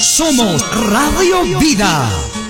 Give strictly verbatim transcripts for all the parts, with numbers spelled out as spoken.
Somos Radio Vida.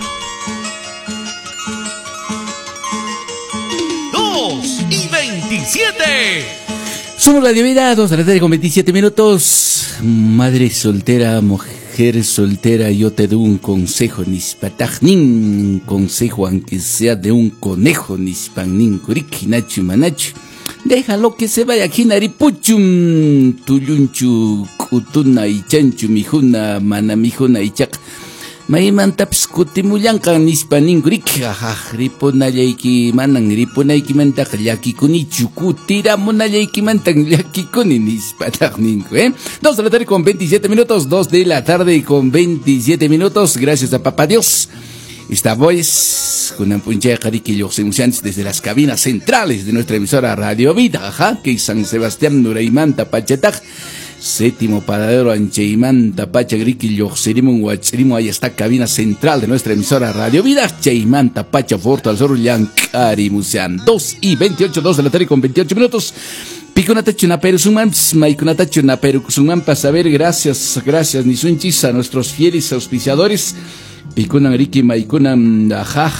dos y veintisiete. Somos Radio Vida, dos de la tarde con veintisiete minutos. Madre soltera, mujer soltera, yo te doy un consejo, nispatajnin, un consejo aunque sea de un conejo, nispanin, kurik, nachu, manachu. Déjalo que se vaya aquí, naripuchum, tuyunchu, kutuna y chanchu, mijuna, manamijuna y chak. Maimantaps kutimuyankan nispanin kurik, ajá, riponayayki manan, riponayki mantak, yakikunichu, kutiramunayayki mantan, yakikuni nispatajnin, ¿eh? Dos de la tarde con veintisiete minutos, dos de la tarde con veintisiete minutos, gracias a Papá Dios. Esta voz, con un punche de los enunciantes desde las cabinas centrales de nuestra emisora Radio Vida, ajá, que es San Sebastián, Nureimanta, Pachataj, séptimo paradero, Ancheimanta, Pachagriqui, Yoxerimon, Huachirimo, ahí está cabina central de nuestra emisora Radio Vida, Cheimanta, Pacha, Forto, al Zorro, Yancari, Musean, dos y veintiocho, dos de la tarde con veintiocho minutos. Piconatachuna Perusumam, Maiconatachuna Perusumam, para saber, gracias, gracias, Nisunchis, a nuestros fieles auspiciadores. Pikunan Riki Maikunan Ajaj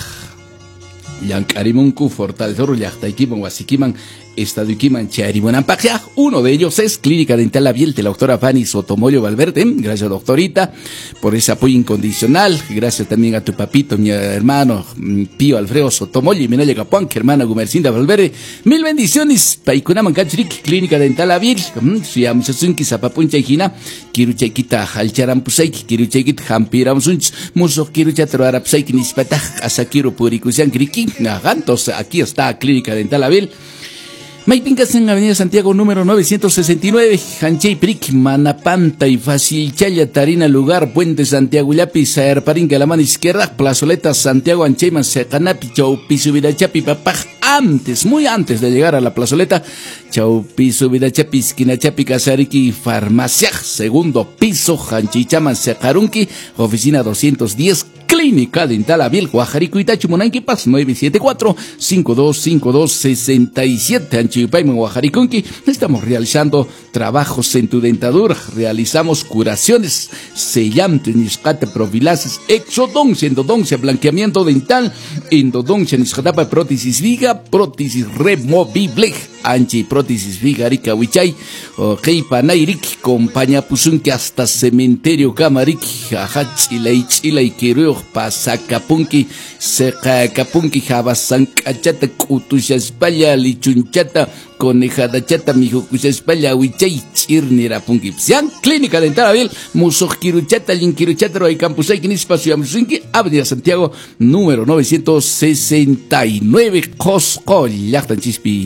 Yankarimunku Fortalezor Yachtaikiman Wasikiman Estaduikiman Charibunan Pakya. Uno de ellos es Clínica Dental Abiel de la doctora Fanny Sotomoyo Valverde. Gracias, doctorita, por ese apoyo incondicional. Gracias también a tu papito, mi hermano Pío Alfredo Sotomoyo y Minaya Capuán, que hermana Gumercinda Valverde. Mil bendiciones. Paikunaman Kachurik, Clínica Dental Abiel. Suyamsasunki Zapapuncha Hina. Kiruchaikita Halcharampusaik, Kiruchaikit Hampiramsunch, Muso Kiruchatro Arapsaik Nispataj, Asakiro Purikusian Kriki. Entonces aquí está Clínica Dental Abiel. Maipinkas en Avenida Santiago número novecientos sesenta y nueve, Hanchey Prick, Manapanta y Facilchaya, Tarina Lugar, Puente Santiago Yapi, Saerparinga, la mano izquierda, Plazoleta Santiago Ancheyman, Secanapi, Chaupi, Subidachapi, Papaj, antes, muy antes de llegar a la plazoleta, Chaupi, Subidachapi, Esquinachapi, Casariki, Farmacia, segundo piso, Hanchichaman, Secarunki, oficina doscientos diez, Clínica Dental Abiel, Guajarico Itachu, Monanquipas, nueve siete cuatro, cinco dos cinco dos, seis siete, Anchipayman, Guajariconqui. Estamos realizando trabajos en tu dentadura, realizamos curaciones, sellantes, niscate, profilasis, exodoncia, endodoncia, blanqueamiento dental, endodoncia, niscatapa, prótesis viga, prótesis removible, anchi, prótesis viga, rica, huichay, ok, panayrik, compañía pusunque hasta cementerio, camarik, ajachilay, chilay, quireo, pasacapunqui, secacapunqui, jabasancachata, cutushashpalla, lichunchata, conejada chata, mijo, cushashpalla, huichay, chirnirapunqui. Sean Clínica Dental Abiel, musoquiruchata, linquiruchata, hay campusay, quinispacio, amusunqui, Avenida Santiago, número novecientos sesenta y nueve, Cosco, Llactan Chispi.